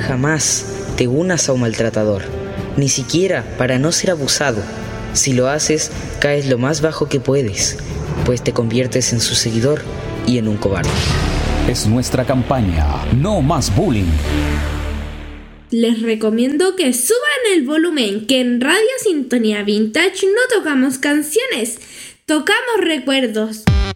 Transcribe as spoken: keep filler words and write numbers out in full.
jamás te unas a un maltratador, ni siquiera para no ser abusado. Si lo haces, caes lo más bajo que puedes, pues te conviertes en su seguidor y en un cobarde. Es nuestra campaña, no más bullying. Les recomiendo que suban el volumen, que en Radio Sintonía Vintage no tocamos canciones, tocamos recuerdos.